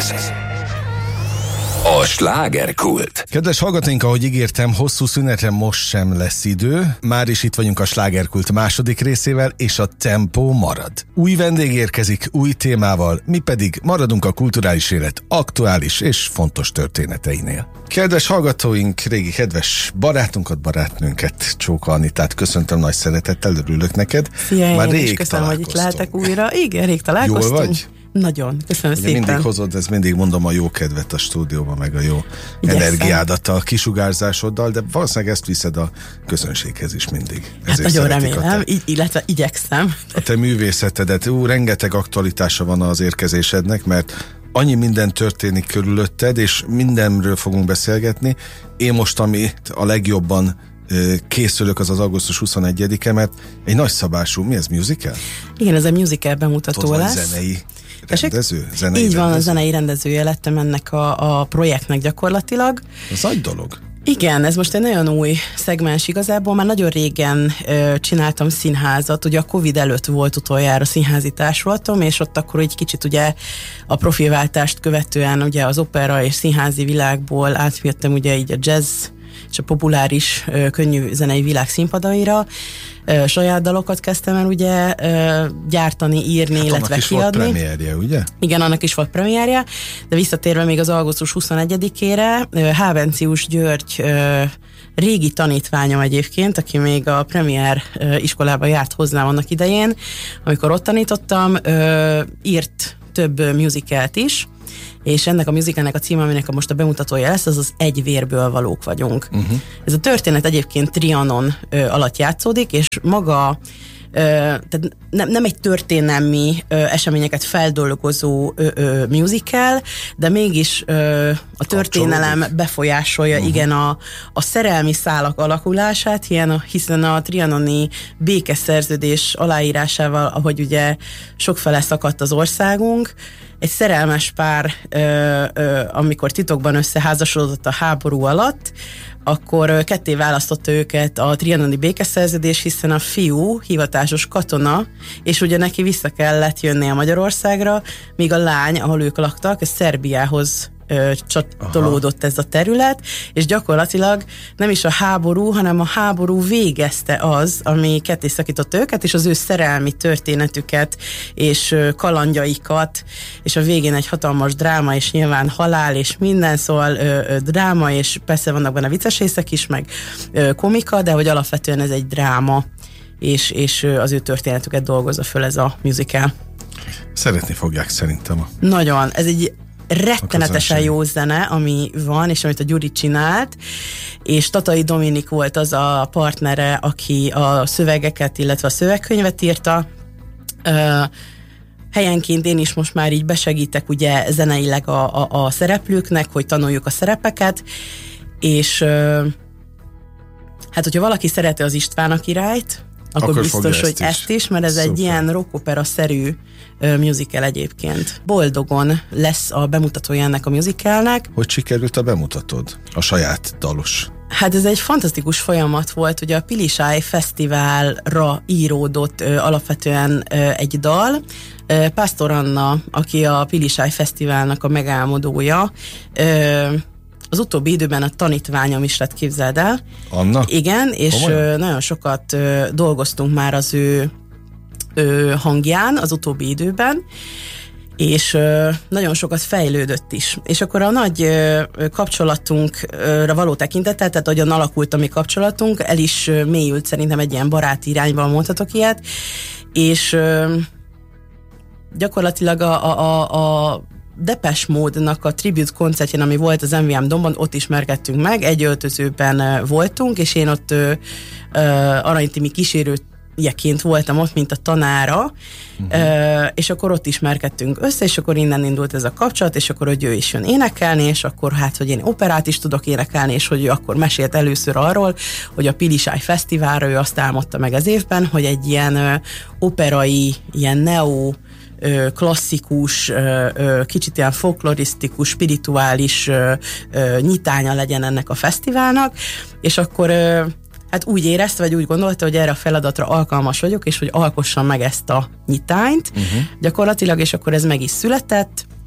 A slágerkult. Kedves hallgatóink, ahogy ígértem, hosszú szünetre most sem lesz idő. Már is itt vagyunk a slágerkult második részével, és a tempó marad. Új vendég érkezik, új témával, mi pedig maradunk a kulturális élet aktuális és fontos történeteinél. Kedves hallgatóink, régi kedves barátunkat, barátnőnket, Csóka Anitát köszöntöm nagy szeretettel, örülök neked. Szia, már én is köszönöm, hogy itt lehetek újra. Igen, rég találkoztunk. Jól vagy? Nagyon, köszönöm szépen. Mindig hozod, ez mindig mondom, a jó kedvet a stúdióba, meg a jó energiádat a kisugárzásoddal, de valószínűleg ezt viszed a közönséghez is mindig. Hát nagyon remélem, illetve igyekszem. A te művészetedet, rengeteg aktualitása van az érkezésednek, mert annyi minden történik körülötted, és mindenről fogunk beszélgetni. Én most, amit a legjobban készülök, az augusztus 21-e, mert egy nagyszabású, mi ez, musical? Igen, ez egy musical bemutató lesz. Zenei rendező? Így van, a zenei rendezője lettem ennek a projektnek gyakorlatilag. Ez nagy dolog. Igen, ez most egy nagyon új szegmens igazából, már nagyon régen csináltam színházat, ugye a Covid előtt volt utoljára színházi társulatom, és ott akkor egy kicsit ugye a profilváltást követően ugye az opera és színházi világból átjöttem ugye így a jazz és a populáris könnyű zenei világ színpadaira. Saját dalokat kezdtem el ugye gyártani, írni, illetve kiadni. Annak is volt premierje, ugye? Igen, annak is volt premierje, de visszatérve még az augusztus 21-ére, Hávencius György régi tanítványom egyébként, aki még a premier iskolába járt hozzám annak idején, amikor ott tanítottam, írt több musicalt is, és ennek a musicalnek a címe, aminek most a bemutatója lesz, az Egy vérből valók vagyunk. Ez a történet egyébként Trianon alatt játszódik, és maga tehát nem egy történelmi eseményeket feldolgozó musical, de mégis a történelem befolyásolja igen a szerelmi szálak alakulását, hiszen a trianoni békeszerződés aláírásával, ahogy ugye sokfele szakadt az országunk, egy szerelmes pár, amikor titokban összeházasodott a háború alatt, akkor ketté választotta őket a trianoni békeszerződés, hiszen a fiú hivatásos katona, és ugye neki vissza kellett jönnie Magyarországra, míg a lány, ahol ők laktak, Szerbiához csatolódott ez a terület, és gyakorlatilag nem is a háború, hanem a háború végezte az, ami ketté szakította őket, és az ő szerelmi történetüket, és kalandjaikat, és a végén egy hatalmas dráma, és nyilván halál, és minden, szóval dráma, és persze vannak benne vicces részek is, meg komika, de hogy alapvetően ez egy dráma, és az ő történetüket dolgozza föl ez a musical. Szeretni fogják szerintem. Nagyon, ez egy rettenetesen jó zene, ami van, és amit a Gyuri csinált, és Tatai Dominik volt az a partnere, aki a szövegeket, illetve a szövegkönyvet írta. Helyenként én is most már így besegítek ugye zeneileg a szereplőknek, hogy tanuljuk a szerepeket, és hát hogyha valaki szereti az István a királyt, akkor biztos, hogy ezt is, mert ez szuper. Egy ilyen rockopera-szerű musical egyébként. Boldogon lesz a bemutatója ennek a musicalnek. Hogy sikerült a bemutatód? A saját dalos? Hát ez egy fantasztikus folyamat volt, ugye a Pilisay Fesztiválra íródott alapvetően egy dal. Pásztor Anna, aki a Pilisay Fesztiválnak a megálmodója, az utóbbi időben a tanítványom is lett, képzeld el. Anna? Igen, és nagyon sokat dolgoztunk már az ő hangján az utóbbi időben, és nagyon sokat fejlődött is. És akkor a nagy kapcsolatunkra való tekintettel, tehát ahogyan alakult a mi kapcsolatunk, el is mélyült szerintem egy ilyen baráti irányban, mondhatok ilyet, és gyakorlatilag a Depeche Mode-nak a tribute koncertjén, ami volt az MVM Domban, ott ismerkedtünk meg, egy öltözőben voltunk, és én ott Arany Timi kísérőjeként voltam ott, mint a tanára, és akkor ott ismerkedtünk össze, és akkor innen indult ez a kapcsolat, és akkor, hogy ő is jön énekelni, és akkor hát, hogy én operát is tudok énekelni, és hogy ő akkor mesélt először arról, hogy a Pilisay Fesztiválra ő azt álmodta meg az évben, hogy egy ilyen operai, ilyen neo klasszikus, kicsit ilyen folklorisztikus, spirituális nyitánya legyen ennek a fesztiválnak, és akkor hát úgy érezte, vagy úgy gondolta, hogy erre a feladatra alkalmas vagyok, és hogy alkossam meg ezt a nyitányt gyakorlatilag, és akkor ez meg is született,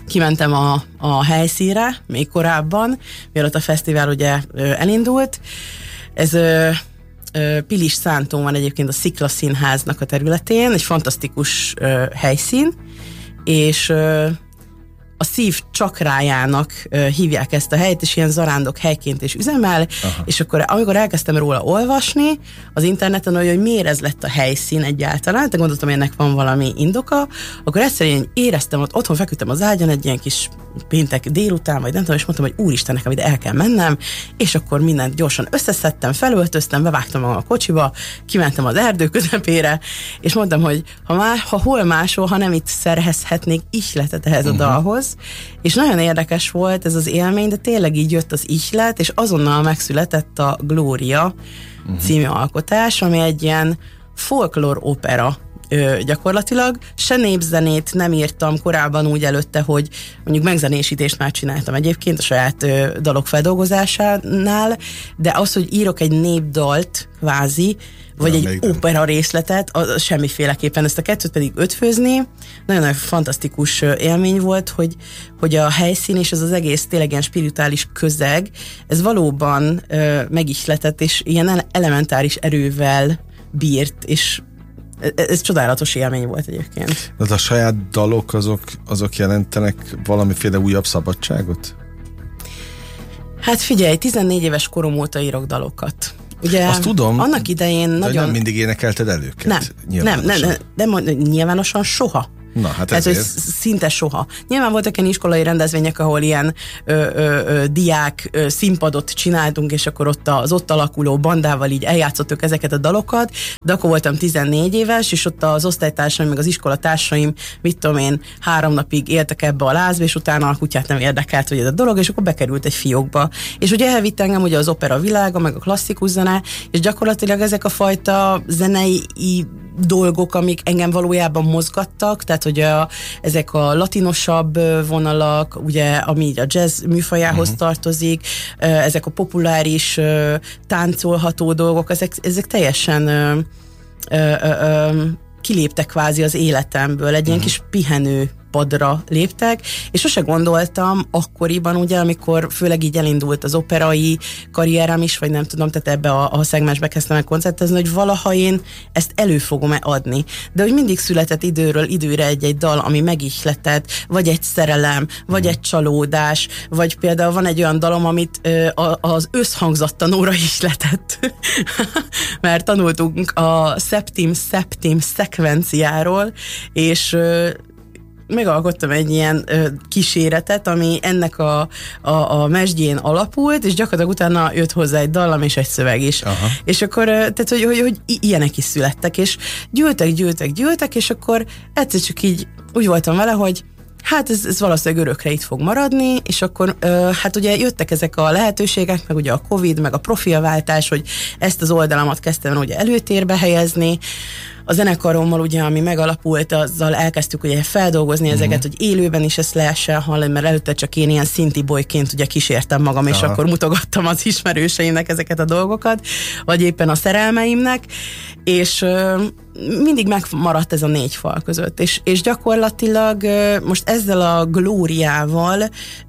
kimentem a helyszínre, még korábban, mielőtt a fesztivál ugye elindult. Ez Pilis Szántón van egyébként a Szikla Színháznak a területén, egy fantasztikus helyszín, és a szív csakrájának hívják ezt a helyet, és ilyen zarándok helyként is üzemel, és akkor amikor elkezdtem róla olvasni az interneten, hogy miért ez lett a helyszín egyáltalán, de gondoltam, hogy ennek van valami indoka, akkor egyszerűen éreztem, hogy otthon feküdtem az ágyon egy ilyen kis péntek délután, vagy nem tudom, és mondtam, hogy úristen, nekem ide el kell mennem, és akkor mindent gyorsan összeszedtem, felöltöztem, bevágtam magam a kocsiba, kimentem az erdő közepére, és mondtam, hogy ha hol máshol, ha nem itt szerezhetnék ihletet ehhez a dalhoz, és nagyon érdekes volt ez az élmény, de tényleg így jött az ihlet, és azonnal megszületett a Glória című alkotás, ami egy ilyen folklór opera gyakorlatilag. Se népzenét nem írtam korábban úgy előtte, hogy mondjuk megzenésítést már csináltam egyébként a saját dalok feldolgozásánál, de az, hogy írok egy népdalt kvázi, vagy egy opera részletet, semmiféleképpen, ezt a kettőt pedig ötvözni. Nagyon-nagyon fantasztikus élmény volt, hogy a helyszín és ez az egész tényleg ilyen spirituális közeg, ez valóban megihletett, és ilyen elementáris erővel bírt, és ez csodálatos élmény volt egyébként. De a saját dalok azok jelentenek valamiféle újabb szabadságot? Hát figyelj, 14 éves korom óta írok dalokat. Ugye, azt tudom, annak idején nagyon... nem mindig énekelted el őket? Nem, nyilvánosan soha. Na, hát ezért. Ez szinte soha. Nyilván voltak ilyen iskolai rendezvények, ahol ilyen diák színpadot csináltunk, és akkor az ott alakuló bandával így eljátszottuk ezeket a dalokat, de akkor voltam 14 éves, és ott az osztálytársaim, meg az iskolatársaim, mit tudom én, 3 napig éltek ebbe a lázba, és utána a kutyát nem érdekelt, hogy ez a dolog, és akkor bekerült egy fiókba. És ugye elvitt engem ugye az opera világa, meg a klasszikus zene, és gyakorlatilag ezek a fajta zenei dolgok, amik engem valójában mozgattak, tehát hogy ezek a latinosabb vonalak, ugye, ami a jazz műfajához tartozik, ezek a populáris táncolható dolgok, ezek teljesen kiléptek kvázi az életemből, egy ilyen kis pihenő padra léptek, és sose gondoltam akkoriban, ugye, amikor főleg így elindult az operai karrierem is, vagy nem tudom, tehát ebbe a szegmensbe kezdtem el koncertezni, hogy valaha én ezt elő fogom-e adni. De hogy mindig született időről időre egy dal, ami megihletett, vagy egy szerelem, vagy egy csalódás, vagy például van egy olyan dalom, amit az összhangzattanóra ihletett. Mert tanultunk a septim szekvenciáról, és megalkottam egy ilyen kíséretet, ami ennek a mesdjén alapult, és gyakorlatilag utána jött hozzá egy dallam és egy szöveg is. Aha. És akkor, tehát, hogy ilyenek is születtek, és gyűltek, és akkor egyszer csak így úgy voltam vele, hogy hát ez valószínűleg örökre itt fog maradni, és akkor hát ugye jöttek ezek a lehetőségek, meg ugye a Covid, meg a profilváltás, hogy ezt az oldalamat kezdtem ugye előtérbe helyezni. A zenekarommal ugye, ami megalapult, azzal elkezdtük ugye feldolgozni ezeket, hogy élőben is ezt lehessen hallani, mert előtte csak én ilyen szinti boyként ugye kísértem magam, és akkor mutogattam az ismerőseimnek ezeket a dolgokat, vagy éppen a szerelmeimnek, és mindig megmaradt ez a 4 fal között, és gyakorlatilag most ezzel a Glóriával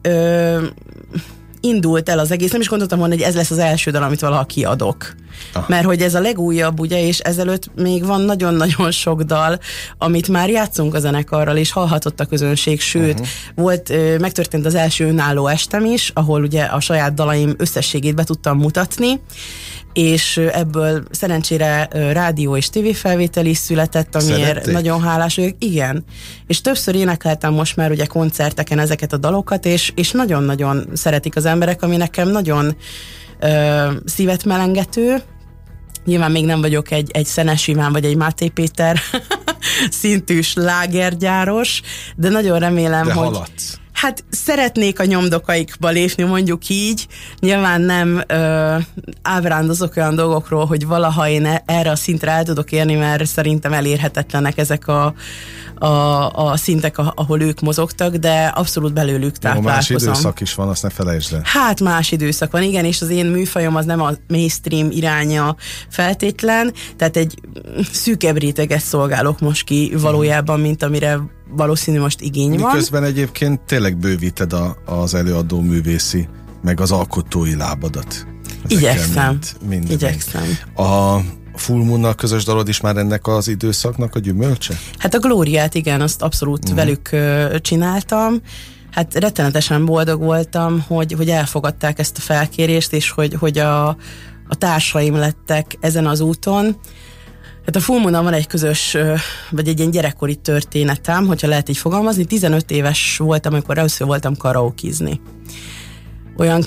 indult el az egész, nem is gondoltam volna, hogy ez lesz az első dal, amit valaha kiadok. Mert hogy ez a legújabb, ugye, és ezelőtt még van nagyon-nagyon sok dal, amit már játszunk a zenekarral, és hallhatott a közönség, sőt, megtörtént az első önálló estem is, ahol ugye a saját dalaim összességét be tudtam mutatni, és ebből szerencsére rádió és tévéfelvétel is született, amiért szerették? Nagyon hálás vagyok. Igen. És többször énekeltem most már ugye koncerteken ezeket a dalokat, és nagyon-nagyon szeretik az emberek, ami nekem nagyon szívet melengető. Nyilván még nem vagyok egy Szenes Iván vagy egy Máté Péter szintű slágergyáros, de nagyon remélem, hogy... haladsz. Hát szeretnék a nyomdokaikba lépni, mondjuk így. Nyilván nem ábrándozok olyan dolgokról, hogy valaha én erre a szintre el tudok érni, mert szerintem elérhetetlenek ezek a szintek, ahol ők mozogtak, de abszolút belőlük táplálkozom. Más időszak is van, azt ne felejtsd el. Hát más időszak van, igen, és az én műfajom az nem a mainstream iránya feltétlen, tehát egy szűkebb réteget szolgálok most ki valójában, mint amire valószínű most igény van. Miközben egyébként tényleg bővíted az előadó művészi, meg az alkotói lábadat. Igyekszem. A Full Moon-nal közös dalod is már ennek az időszaknak a gyümölcse? Hát a Glóriát, igen, azt abszolút velük csináltam. Hát rettenetesen boldog voltam, hogy elfogadták ezt a felkérést, és hogy a társaim lettek ezen az úton. Hát a Full Moon-nal van egy közös, vagy egy ilyen gyerekkori történetem, hogyha lehet így fogalmazni. 15 éves voltam, amikor először voltam karaokizni. Olyan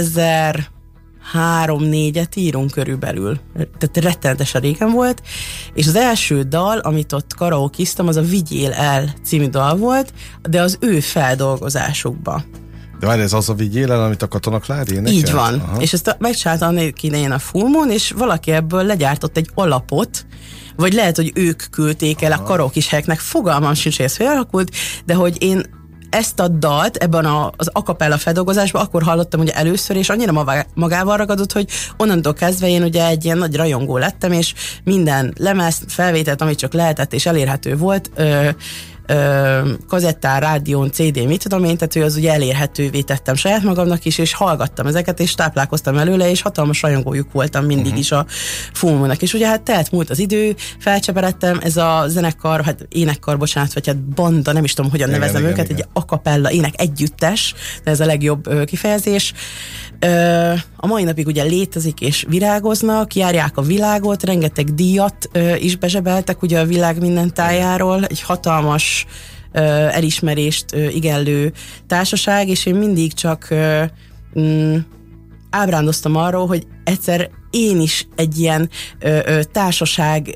2003-4-et írunk körülbelül. Tehát rettenetesen régen volt. És az első dal, amit ott karaokiztam, az a Vigyél el című dal volt, de az ő feldolgozásukba. De várj, ez az a Vigyél el, amit a Katona Klári énekelt? Így van. Aha. És ezt megcsinálta annak idején a Full Moon, és valaki ebből legyártott egy alapot, vagy lehet, hogy ők küldték el a karaokis helyeknek, fogalmam sincs, hogy ez felalakult, de hogy én ezt a dalt ebben az a cappella feldolgozásban akkor hallottam ugye először, és annyira magával ragadott, hogy onnantól kezdve én ugye egy ilyen nagy rajongó lettem, és minden lemez, felvételt, amit csak lehetett, és elérhető volt, kazettán, rádión, CD, mit tudom én, tehát az ugye elérhetővé tettem saját magamnak is, és hallgattam ezeket, és táplálkoztam előle, és hatalmas rajongójuk voltam mindig is a Full Moon-nak. És ugye hát telt múlt az idő, felcseperedtem, ez a zenekar, hát énekkar, bocsánat, vagy hát banda, nem is tudom, hogyan nevezem őket, egy a cappella ének együttes, de ez a legjobb kifejezés. A mai napig ugye létezik és virágoznak, járják a világot, rengeteg díjat is bezsebeltek ugye a világ minden tájáról, egy hatalmas elismerést igellő társaság, és én mindig csak ábrándoztam arról, hogy egyszer én is egy ilyen társaság